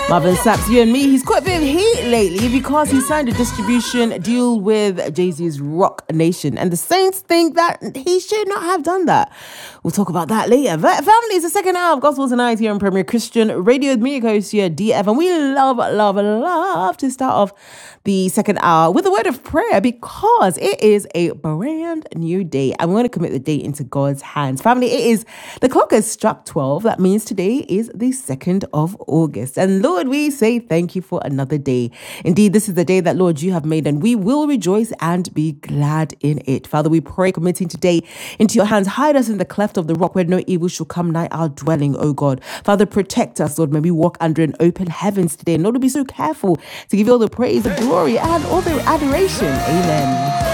Marvin Saps, you and me, he's quite a bit of heat lately because he signed a distribution deal with Jay-Z's Rock Nation. And the Saints think that he should not have done that. We'll talk about that later. But family, it's the second hour of Gospel Tonight here on Premier Christian Radio with me, host here, DF. And we love to start off the second hour with a word of prayer because it is a brand new day. And we want to commit the day into God's hands. Family, the clock has struck 12. That means today is the 2nd of August. And Lord, we say thank you for another day. Indeed, this is the day that, Lord, you have made, and we will rejoice and be glad in it. Father, we pray, committing today into your hands. Hide us in the cleft of the rock where no evil shall come nigh our dwelling, oh God. Father, protect us, Lord. May we walk under an open heavens today. And Lord, be so careful to give you all the praise, the glory, and all the adoration. Amen.